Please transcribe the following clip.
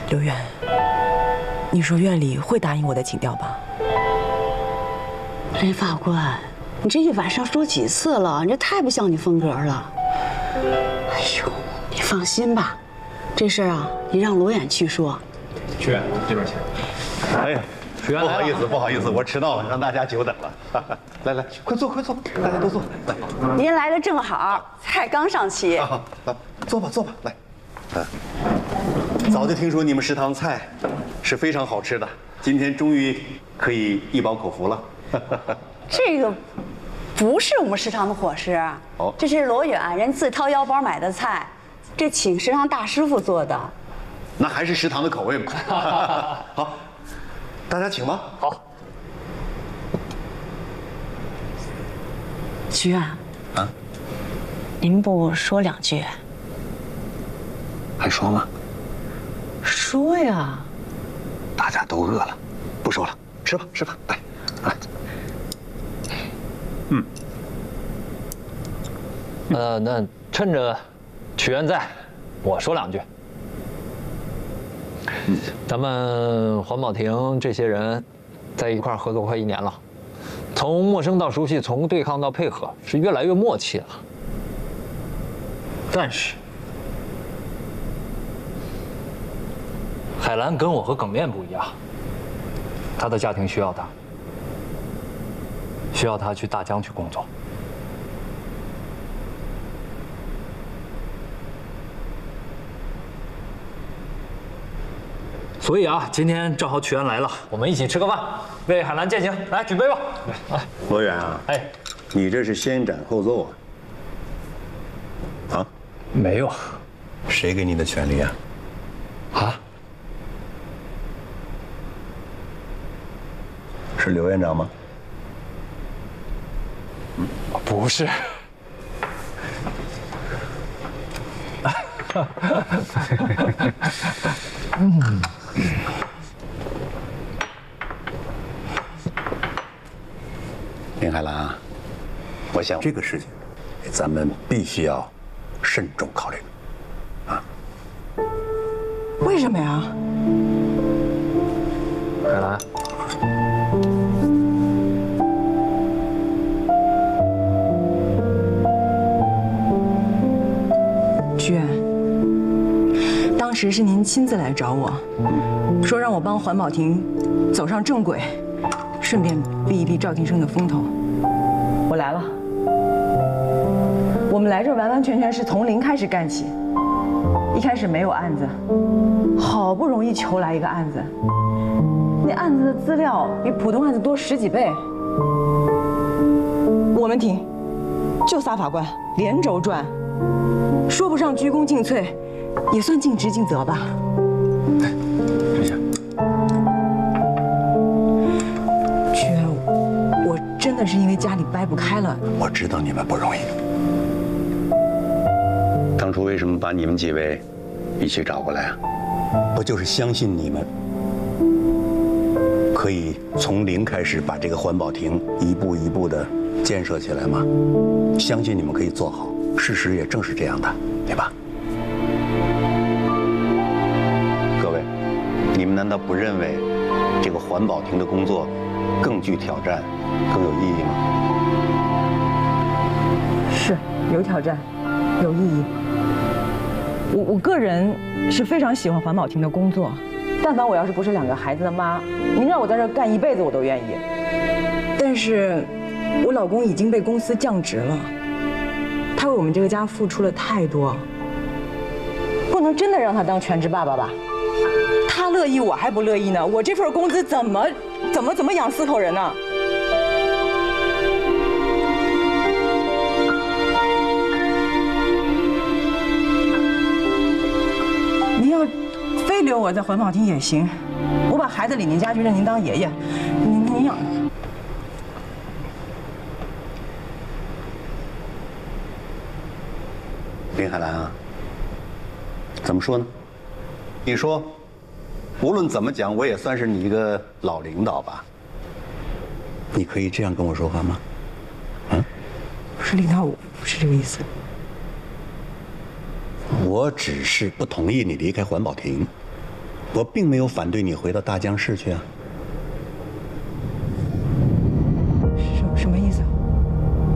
刘远，你说院里会答应我的请调吧？ 林法官，你这一晚上说几次了？你这太不像你风格了。哎呦，你放心吧，这事儿啊，你让罗远去说。 学院这边请。 哎呀，不好意思，我迟到了，让大家久等了。来，快坐，大家都坐。来， 您来的正好，菜刚上齐。 坐吧，来。早就听说你们食堂菜是非常好吃的，今天终于可以一饱口福了。 这个不是我们食堂的伙食，这是罗远人自掏腰包买的菜，这请食堂大师傅做的。 那还是食堂的口味嘛。好，大家请吧。 好。 徐院啊，您不说两句？ 还说吗？ 说呀。 大家都饿了，不说了，吃吧，来。 那趁着曲院在，我说两句。咱们环保亭这些人在一块合作快1年了，从陌生到熟悉，从对抗到配合，是越来越默契了。但是，海兰跟我和耿面不一样，她的家庭需要她，需要她去大疆去工作。所以啊，今天正好曲院来了，我们一起吃个饭，为海兰践行。来，举杯吧。来， 罗远啊， 哎， 你这是先斩后奏啊？ 没有， 谁给你的权利啊？ 啊？ 是刘院长吗？ 不是。 林海兰啊，我想这个事情，咱们必须要慎重考虑啊。 为什么呀？ 海兰， 曲院，当时是您亲自来找我，说让我帮环保亭走上正轨，顺便避一避赵庭生的风头。我来了。我们来这完完全全是从零开始干起，一开始没有案子，好不容易求来一个案子，那案子的资料比普通案子多10几倍。我们庭就仨法官连轴转，说不上鞠躬尽瘁，也算尽职尽责吧。 这下， 曲院，我真的是因为家里掰不开了。 我知道你们不容易。当初为什么把你们几位一起找过来啊？不就是相信你们可以从零开始把这个环保亭一步一步的建设起来吗？相信你们可以做好，事实也正是这样的，对吧？各位，你们难道不认为这个环保亭的工作更具挑战、更有意义吗？ 是有挑战，有意义。我个人是非常喜欢环保亭的工作，但凡我要是不是2个孩子的妈，您让我在这儿干一辈子我都愿意。但是，我老公已经被公司降职了，他为我们这个家付出了太多，不能真的让他当全职爸爸吧？他乐意，我还不乐意呢。我这份工资怎么养4口人呢？您要非留我在环保厅也行，我把孩子领您家去，让您当爷爷，您养。 林海兰啊，怎么说呢？你说，无论怎么讲，我也算是你一个老领导吧？你可以这样跟我说话吗？ 不是领导，我不是这个意思。 我只是不同意你离开环保亭， 我并没有反对你回到大江市去啊。